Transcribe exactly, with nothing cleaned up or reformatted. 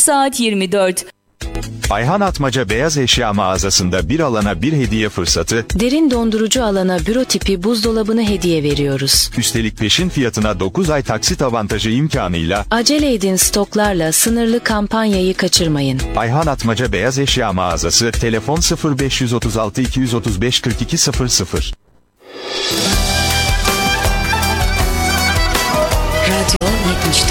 saat yirmi dört. Ayhan Atmaca Beyaz Eşya mağazasında bir alana bir hediye fırsatı, Derin dondurucu alana büro tipi buzdolabını hediye veriyoruz. üstelik peşin fiyatına dokuz ay taksit avantajı imkanıyla. Acele edin, stoklarla sınırlı kampanyayı kaçırmayın. Ayhan Atmaca Beyaz Eşya mağazası, telefon sıfır beş otuz altı iki yüz otuz beş kırk iki sıfır sıfır. Radyo yetmiş